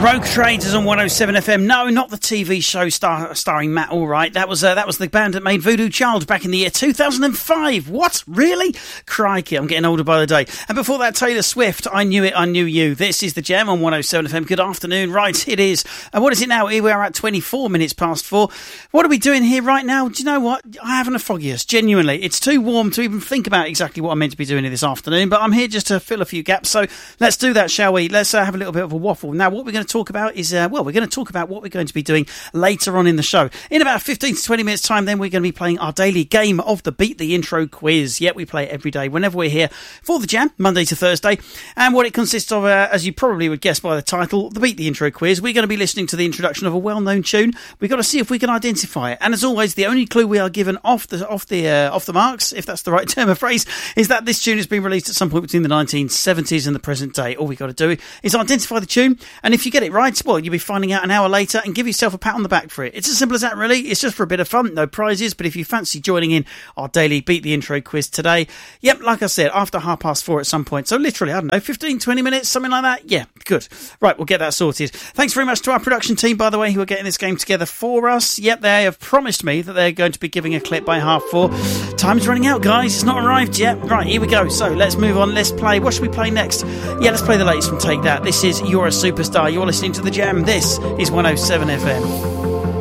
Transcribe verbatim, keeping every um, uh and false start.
Rogue Traders on one oh seven F M. No, not the T V show star, starring Matt Allwright. That was uh, that was the band that made Voodoo Child back in the year two thousand five. What? Really? Crikey, I'm getting older by the day. And before that, Taylor Swift, I Knew It, I Knew You. This is The Jam on one oh seven F M. Good afternoon. Right, it is. And uh, what is it now? Here we are at twenty-four minutes past four. What are we doing here right now? Do you know what? I haven't a foggiest, genuinely. It's too warm to even think about exactly what I'm meant to be doing here this afternoon, but I'm here just to fill a few gaps. So let's do that, shall we? Let's uh, have a little bit of a waffle. Now, what we're going to talk about is, uh, well, we're going to talk about what we're going to be doing later on in the show. In about fifteen to twenty minutes time, then we're going to be playing our daily game of the Beat the Intro quiz. Yet we play it every day whenever we're here for the Jam, Monday to Thursday. And what it consists of, uh, as you probably would guess by the title, the Beat the Intro quiz. We're going to be listening to the introduction of a well-known tune. We've got to see if we can identify it. And as always, the only clue we are given off the off the uh, off the marks, if that's the right term of phrase, is that this tune has been released at some point between the nineteen seventies and the present day. All we've got to do is identify the tune, and if you get it right, well, you'll be finding out an hour later and give yourself a pat on the back for it. It's as simple as that, really. It's just for a bit of fun, no prizes, but if you fancy joining in our daily Beat the Intro quiz today, yep, like I said, after half past four at some point, so literally, I don't know, fifteen, twenty minutes, something like that. Yeah, good. Right, we'll get that sorted. Thanks very much to our production team, by the way, who are getting this game together for us. Yep, they have promised me that they're going to be giving a clip by half four. Time's running out, guys. It's not arrived yet. Right, here we go. So let's move on. Let's play. What should we play next? Yeah, let's play the latest from Take That. This is You're a Superstar. You're listening to The Jam. This is one oh seven F M.